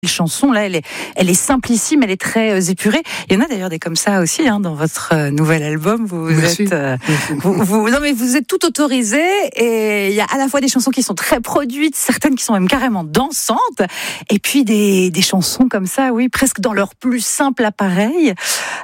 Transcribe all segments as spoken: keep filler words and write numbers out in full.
chanson là, elle est, elle est simplissime, elle est très euh, épurée. Il y en a d'ailleurs des comme ça aussi hein, dans votre euh, nouvel album. Vous, vous êtes, euh, vous, vous, non mais vous êtes tout autorisé et il y a à la fois des chansons qui sont très produites, certaines qui sont même carrément dansantes, et puis des, des chansons comme ça, oui, presque dans leur plus simple appareil.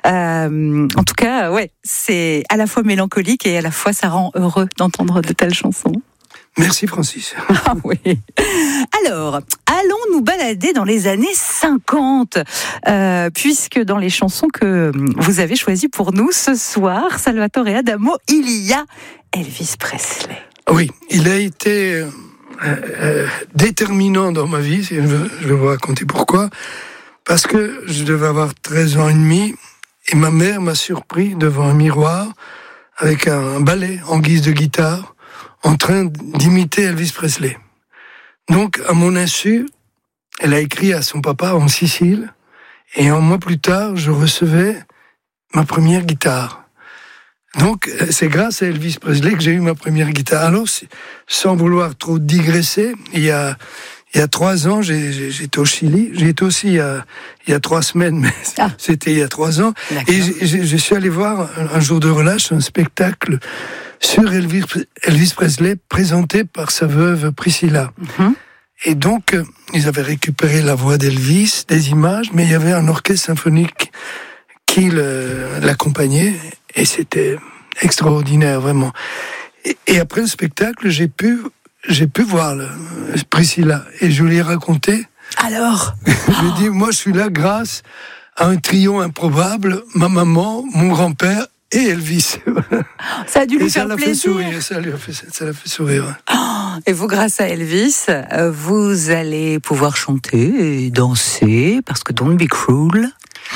Euh, en tout cas, ouais, c'est à la fois mélancolique et à la fois ça rend heureux d'entendre de telles chansons. Merci Francis. Ah oui. Alors, allons nous balader dans les années cinquante, euh, puisque dans les chansons que vous avez choisies pour nous ce soir, Salvatore Adamo, il y a Elvis Presley. Oui, il a été euh, euh, déterminant dans ma vie, je vais, je vais vous raconter pourquoi. Parce que je devais avoir treize ans et demi, et ma mère m'a surpris devant un miroir avec un ballet en guise de guitare, en train d'imiter Elvis Presley. Donc, à mon insu, elle a écrit à son papa en Sicile, et un mois plus tard, je recevais ma première guitare. Donc, c'est grâce à Elvis Presley que j'ai eu ma première guitare. Alors, sans vouloir trop digresser, il y a, il y a trois ans, j'ai, j'ai, j'étais au Chili. J'ai été aussi il y a, il y a trois semaines, mais ah. c'était il y a trois ans. D'accord. Et j'ai, j'ai, je suis allé voir un jour de relâche un spectacle sur Elvis, Elvis Presley, présenté par sa veuve Priscilla. Mm-hmm. Et donc, euh, ils avaient récupéré la voix d'Elvis, des images, mais il y avait un orchestre symphonique qui le, l'accompagnait, et c'était extraordinaire, vraiment. Et, et après le spectacle, j'ai pu, j'ai pu voir le, Priscilla, et je lui ai raconté. Alors Je lui ai dit, moi je suis là grâce à un trio improbable, ma maman, mon grand-père, et Elvis. Ça a dû lui et faire ça l'a plaisir. Fait sourire, ça lui a fait, ça l'a fait sourire. Oh, et vous, grâce à Elvis, vous allez pouvoir chanter et danser, parce que Don't Be Cruel,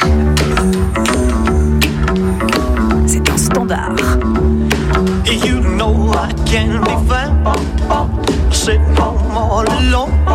c'est un standard. You know I can't be found sitting home all alone.